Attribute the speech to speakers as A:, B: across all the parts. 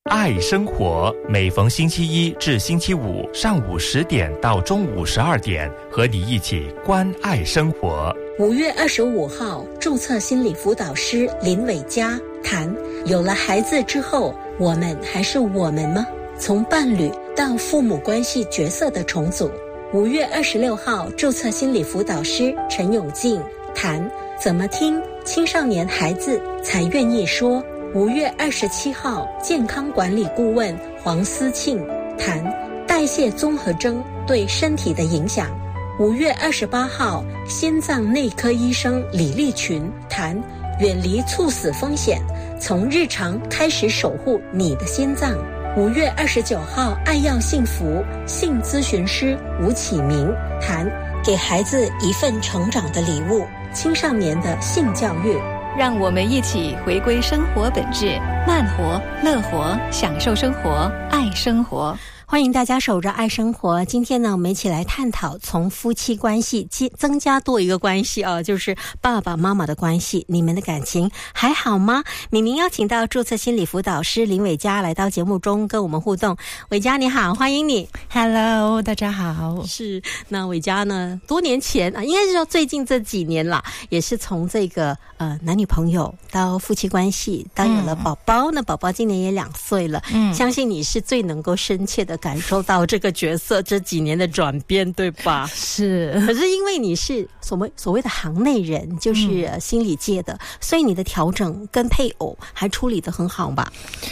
A: 爱生活，每逢星期一至星期五上午10点到中午12点，和你一起关爱生活。
B: 5月25号，注册心理辅导师林伟嘉谈：有了孩子之后，我们还是我们吗？从伴侣到父母关系角色的重组。5月26号，注册心理辅导师陈永进谈：怎么听青少年孩子才愿意说。5月27号，健康管理顾问黄思庆谈代谢综合征对身体的影响。5月28号，心脏内科医生李立群谈远离猝死风险，从日常开始守护你的心脏。5月29号，爱要幸福性咨询师吴启明谈给孩子一份成长的礼物，青少年的性教育。
C: 让我们一起回归生活本质，慢活、乐活，享受生活，爱生活。
B: 欢迎大家守着爱生活。今天呢，我们一起来探讨从夫妻关系增加多一个关系就是爸爸妈妈的关系。你们的感情还好吗？敏明邀请到注册心理辅导师林伟嘉来到节目中跟我们互动。伟嘉你好，欢迎你。
D: Hello， 大家好。
B: 是，那伟嘉呢，多年前应该是说最近这几年啦，也是从这个男女朋友到夫妻关系，到有了宝宝，那宝宝今年也2岁了。相信你是最能够深切的感受到这个角色这几年的转变，对吧？
D: 是。
B: 可是因为你是所谓的行内人，就是心理界的，所以你的调整跟配偶还处理得很好吧？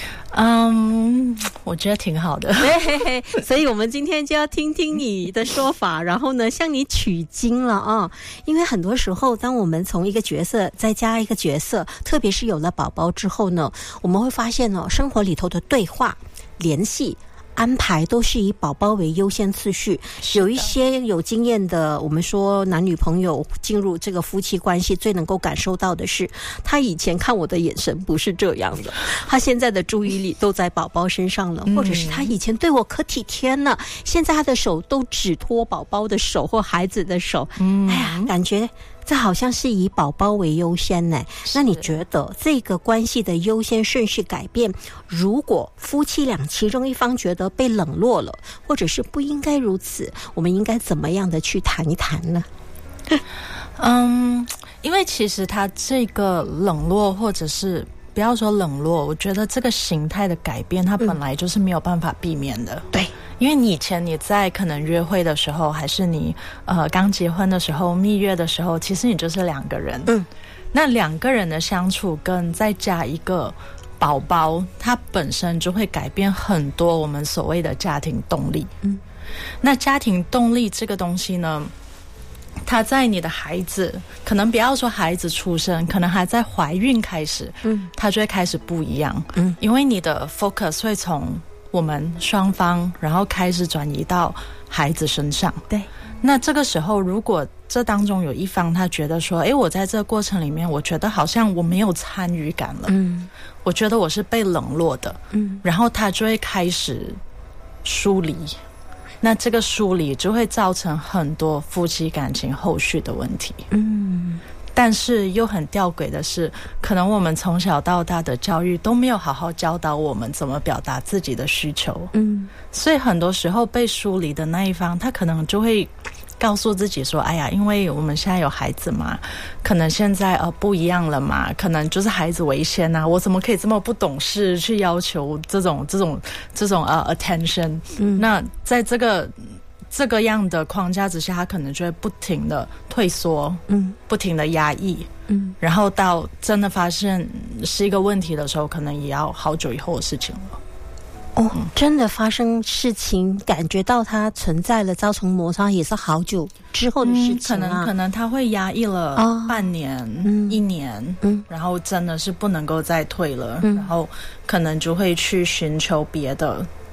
D: 我觉得挺好的。
B: 所以我们今天就要听听你的说法，然后呢向你取经了因为很多时候当我们从一个角色再加一个角色，特别是有了宝宝之后呢，我们会发现生活里头的对话联系安排都是以宝宝为优先次序。有一些有经验的，我们说男女朋友进入这个夫妻关系，最能够感受到的是，他以前看我的眼神不是这样的，他现在的注意力都在宝宝身上了，或者是他以前对我可体贴了，现在他的手都只托宝宝的手或孩子的手。哎呀，感觉这好像是以宝宝为优先呢。那你觉得这个关系的优先顺序改变，如果夫妻俩其中一方觉得被冷落了，或者是不应该如此，我们应该怎么样的去谈一谈呢？
D: 因为其实他这个冷落，或者是不要说冷落，我觉得这个形态的改变它本来就是没有办法避免的。对，因为你以前你在可能约会的时候，还是你刚结婚的时候，蜜月的时候，其实你就是2个人。那2个人的相处跟再加一个宝宝，它本身就会改变很多我们所谓的家庭动力。那家庭动力这个东西呢，他在你的孩子，可能不要说孩子出生，可能还在怀孕开始，他就会开始不一样。因为你的 focus 会从我们双方，然后开始转移到孩子身上。对，那这个时候如果这当中有一方他觉得说，我在这个过程里面，我觉得好像我没有参与感了，我觉得我是被冷落的，然后他就会开始疏离。那这个疏离就会造成很多夫妻感情后续的问题。但是又很吊诡的是，可能我们从小到大的教育都没有好好教导我们怎么表达自己的需求。所以很多时候被疏离的那一方，他可能就会告诉自己说，哎呀，因为我们现在有孩子嘛，可能现在不一样了嘛，可能就是孩子为先啊，我怎么可以这么不懂事去要求这种attention。那在这个样的框架之下，他可能就会不停的退缩，不停的压抑，然后到真的发现是一个问题的时候，可能也要好久以后的事情了。
B: 真的发生事情，感觉到它存在了，造成摩擦，也是好久之后的事情
D: 可能他会压抑了半年、1年，然后真的是不能够再退了，然后可能就会去寻求别的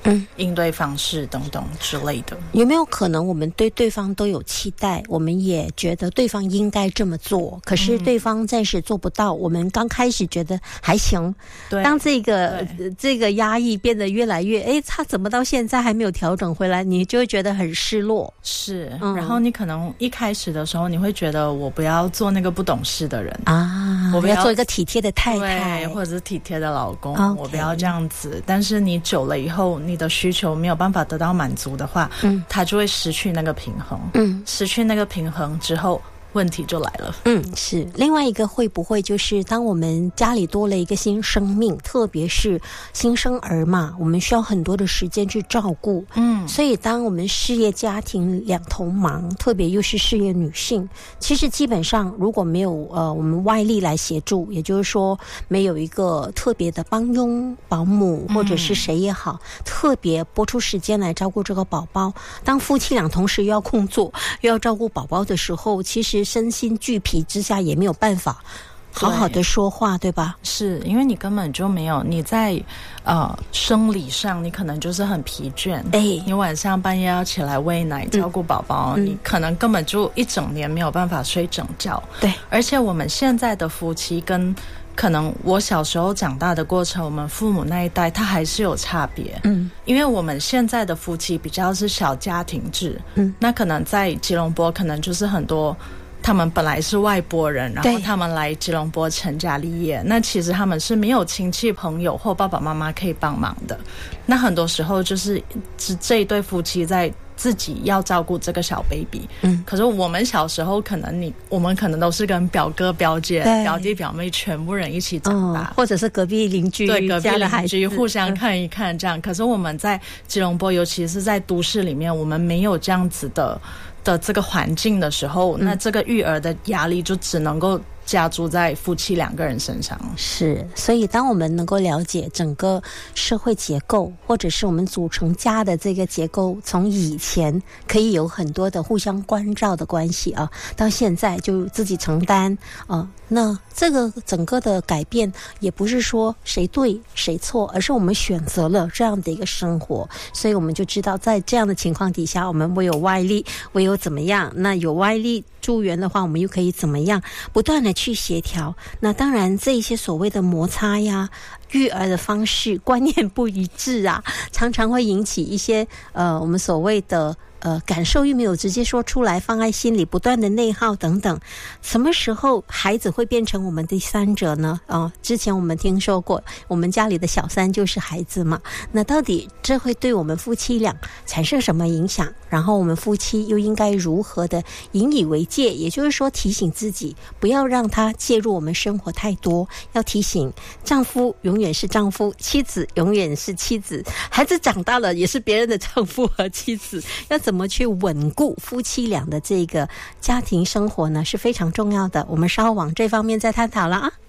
D: 应对方式等等之类的。
B: 有没有可能我们对对方都有期待，我们也觉得对方应该这么做，可是对方暂时做不到，我们刚开始觉得还行，当这个压抑变得越来越他怎么到现在还没有调整回来，你就会觉得很失落。
D: 是，然后你可能一开始的时候你会觉得我不要做那个不懂事的人啊，
B: 我不要做一个体贴的太太
D: 或者是体贴的老公，我不要这样子。但是你久了以后，你的需求没有办法得到满足的话，他就会失去那个平衡，失去那个平衡之后问题就来了。
B: 是。另外一个会不会就是当我们家里多了一个新生命，特别是新生儿嘛，我们需要很多的时间去照顾，所以当我们事业家庭两头忙，特别又是事业女性，其实基本上如果没有我们外力来协助，也就是说没有一个特别的帮佣保姆或者是谁也好，特别拨出时间来照顾这个宝宝，当夫妻俩同时又要工作又要照顾宝宝的时候，其实身心俱疲之下也没有办法好好的说话， 对吧？
D: 是，因为你根本就没有，你在生理上你可能就是很疲倦，你晚上半夜要起来喂奶照顾宝宝，你可能根本就一整年没有办法睡整觉。
B: 对，
D: 而且我们现在的夫妻跟可能我小时候长大的过程，我们父母那一代它还是有差别。因为我们现在的夫妻比较是小家庭制，那可能在吉隆坡可能就是很多他们本来是外国人，然后他们来吉隆坡成家立业，那其实他们是没有亲戚朋友或爸爸妈妈可以帮忙的，那很多时候就是这一对夫妻在自己要照顾这个小 baby。可是我们小时候我们可能都是跟表哥表姐表弟表妹全部人一起长大，
B: 或者是隔壁邻居，
D: 对，隔壁邻居互相看一看这样。可是我们在吉隆坡，尤其是在都市里面，我们没有这样子的这个环境的时候，那这个育儿的压力就只能够加诸在夫妻两个人身上。
B: 是，所以当我们能够了解整个社会结构，或者是我们组成家的这个结构，从以前可以有很多的互相关照的关系啊，到现在就自己承担那这个整个的改变也不是说谁对谁错，而是我们选择了这样的一个生活，所以我们就知道在这样的情况底下，我们唯有外力，唯有怎么样，那有外力助援的话，我们又可以怎么样不断的去协调。那当然这一些所谓的摩擦呀，育儿的方式观念不一致啊，常常会引起一些我们所谓的感受又没有直接说出来，放在心里，不断的内耗等等。什么时候孩子会变成我们第三者呢？之前我们听说过，我们家里的小三就是孩子嘛。那到底这会对我们夫妻俩产生什么影响？然后我们夫妻又应该如何的引以为戒？也就是说，提醒自己不要让他介入我们生活太多，要提醒丈夫永远是丈夫，妻子永远是妻子，孩子长大了也是别人的丈夫和妻子，要怎么去稳固夫妻俩的这个家庭生活呢？是非常重要的。我们稍后往这方面再探讨了啊。